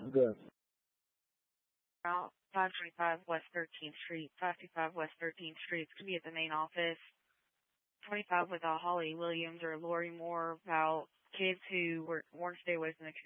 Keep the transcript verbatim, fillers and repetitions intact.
Good. Route five twenty-five West thirteenth Street, five twenty-five West thirteenth Street. It's going to be at the main office. twenty-five with uh, Holly Williams or Lori Moore about kids who were, want to stay away from the